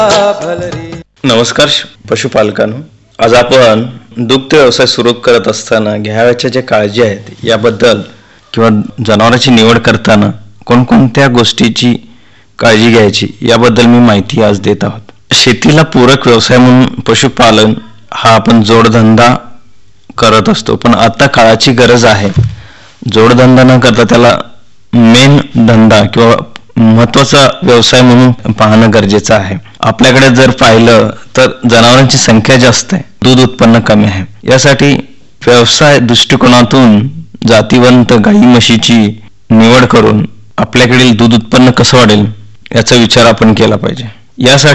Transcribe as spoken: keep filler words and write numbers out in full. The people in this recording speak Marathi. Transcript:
नमस्कार पशुपालकांनो, आज आपण दुग्ध व्यवसाय सुरू करत असताना घ्यावयाच्या ज्या काळजी आहेत याबद्दल किंवा जनावरांची निवड करताना कोणकोणत्या गोष्टीची काळजी घ्यायची याबद्दल मी माहिती आज देत आहोत. शेतीला पूरक व्यवसाय म्हणून पशुपालन हा आपण जोडधंदा करत असतो, पण आता काळाची गरज आहे जोडधंदा न करता त्याला मेन धंदा किंवा महत्त्वाचा व्यवसाय म्हणून पाहणं गरजेचं आहे. आपल्याकडे जर पाहिलं तर जनावरांची संख्या जास्त आहे, दूध उत्पन्न कमी आहे. यासाठी व्यवसाय दृष्टिकोनातून जातीवंत गाई म्हशीची निवड करून आपल्याकडील दूध उत्पन्न कसं वाढेल याचा विचार आपण केला पाहिजे. यासाठी